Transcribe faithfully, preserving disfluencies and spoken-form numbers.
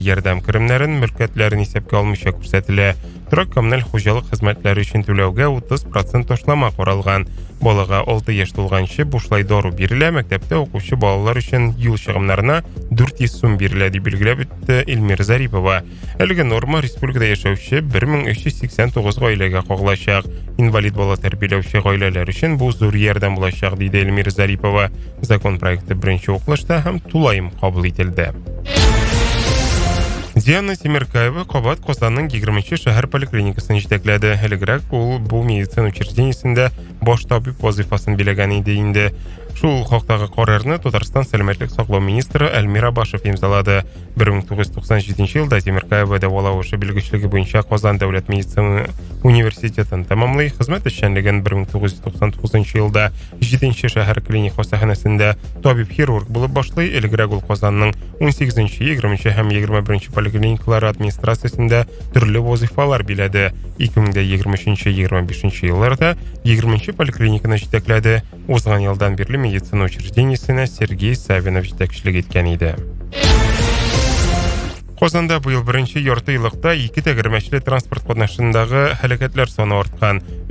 ярдәм керемнәрен, мөлкәтләрен исәпкә алмыйча күрсәтелә. Торак коммуналь хуҗалык хезмәтләре өчен түләүгә утыз процент ташлама каралган. Балага алты яшь тулганчы бушлай дару бирелә, мәктәптә укучы балалар өчен юл чыгымнарына дүрт йөз сум бирелә дип билгеләп үтте Эльмира Зарипова. Әлеге норма республикада яшәүче бер мең өч йөз сиксән тугыз гаиләгә кагылачак. Инвалид бала тәрбияләүче гаиләләр өчен бу зур ярдәм булачак, диде Эльмира Зарипова. Закон проекты беренче укылышта һәм тулаем кабул ителде. Диана Тимеркаева Кабат Казанның егерменче шәһәр поликлиникасын җитәкләде. Элегрәк ул бу медицина учреждениесендә баш табиб вазифасын биләгән иде инде. Шул хакындагы карарны Татарстан сәламәтлек саклау министры Әлмир Абашев имзалады. бер мең тугыз йөз туксан җиденче елда Тимеркаева дәвалавышы белгечлеге буенча Казан дәүләт медицина университетын тәмамлый. Хезмәт эшчәнлеген бер мең тугыз йөз туксан тугызынчы елда җиденче шәһәр клиник хастаханәсендә табиб-хирург булып башлый. Элегрәк ул Казанның ун сигезенче, егерменче һәм егерме беренче поликлиникалары администрациясендә төрле вазифалар биләде. ике мең егерме өченче - егерме бишенче елларда егерменче поликлиниканы җитәкләде. Узган елдан бирле медицина учреждениесенә Сергей Савинов җитәкчелек иткән иде. Казанда быел беренче яртыйлыкта ике тәгәрмәчле транспорт катнашындагы һәлакәтләр саны арткан.